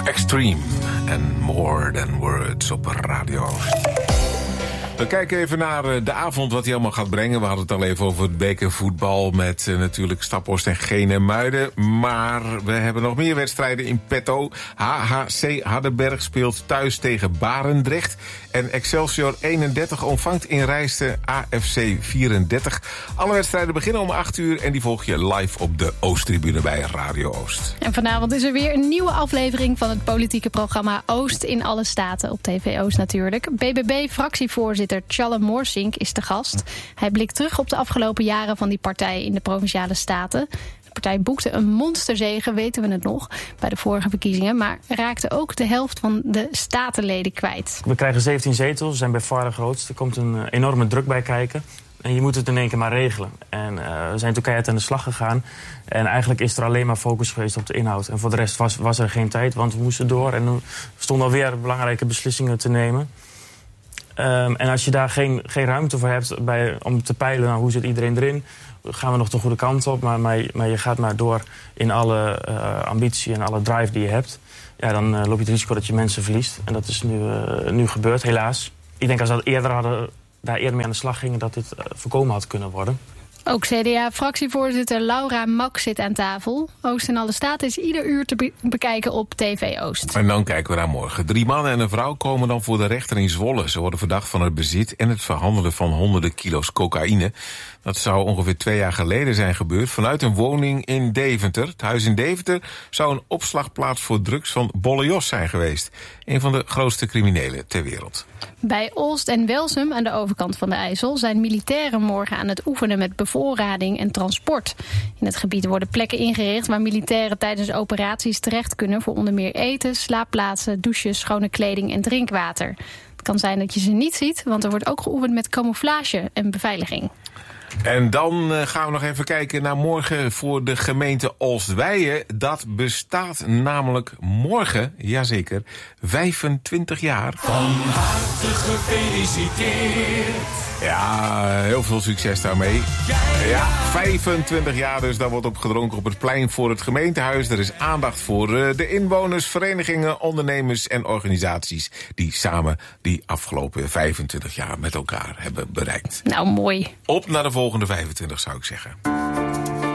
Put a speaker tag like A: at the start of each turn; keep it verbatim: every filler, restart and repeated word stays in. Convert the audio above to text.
A: Extreme and More Than Words op Radio Oost. We kijken even naar de avond, wat hij allemaal gaat brengen. We hadden het al even over het bekervoetbal met uh, natuurlijk Staphorst en Geen en Muiden. Maar we hebben nog meer wedstrijden in petto. H H C Hardenberg speelt thuis tegen Barendrecht. En Excelsior eenendertig ontvangt in Rijsten A F C vierendertig. Alle wedstrijden beginnen om acht uur en die volg je live op de Oosttribune bij Radio Oost.
B: En vanavond is er weer een nieuwe aflevering van het politieke programma Oost in alle staten. Op T V Oost natuurlijk. B B B-fractievoorzitter Tjalle Moorsink is de gast. Hij blikt terug op de afgelopen jaren van die partij in de Provinciale Staten. De partij boekte een monsterzege, weten we het nog, bij de vorige verkiezingen, maar raakte ook de helft van de statenleden kwijt.
C: We krijgen zeventien zetels, we zijn bij far de grootste. Er komt een enorme druk bij kijken. En je moet het in één keer maar regelen. En uh, we zijn toen keihard aan de slag gegaan. En eigenlijk is er alleen maar focus geweest op de inhoud. En voor de rest was, was er geen tijd, want we moesten door. En er stonden alweer belangrijke beslissingen te nemen. Um, en als je daar geen, geen ruimte voor hebt bij, om te peilen, nou, hoe zit iedereen erin, gaan we nog de goede kant op. Maar, maar, maar je gaat maar door in alle uh, ambitie en alle drive die je hebt. Ja, dan uh, loop je het risico dat je mensen verliest. En dat is nu, uh, nu gebeurd, helaas. Ik denk als we dat eerder hadden, daar eerder mee aan de slag gingen, dat dit uh, voorkomen had kunnen worden.
B: Ook C D A-fractievoorzitter Laura Mak zit aan tafel. Oost in alle staten is ieder uur te be- bekijken op T V Oost.
A: En dan kijken we naar morgen. Drie mannen en een vrouw komen dan voor de rechter in Zwolle. Ze worden verdacht van het bezit en het verhandelen van honderden kilo's cocaïne. Dat zou ongeveer twee jaar geleden zijn gebeurd vanuit een woning in Deventer. Het huis in Deventer zou een opslagplaats voor drugs van Bolle Jos zijn geweest. Een van de grootste criminelen ter wereld.
B: Bij Olst en Welsum aan de overkant van de IJssel zijn militairen morgen aan het oefenen met bevoorrading en transport. In het gebied worden plekken ingericht waar militairen tijdens operaties terecht kunnen voor onder meer eten, slaapplaatsen, douches, schone kleding en drinkwater. Het kan zijn dat je ze niet ziet, want er wordt ook geoefend met camouflage en beveiliging.
A: En dan gaan we nog even kijken naar morgen voor de gemeente Oostweijen. Dat bestaat namelijk morgen, jazeker, vijfentwintig jaar.
D: Van harte gefeliciteerd.
A: Ja, heel veel succes daarmee. Ja, vijfentwintig jaar dus, daar wordt op gedronken op het plein voor het gemeentehuis. Er is aandacht voor de inwoners, verenigingen, ondernemers en organisaties die samen die afgelopen vijfentwintig jaar met elkaar hebben bereikt.
B: Nou, mooi.
A: Op naar de volgende vijfentwintig, zou ik zeggen.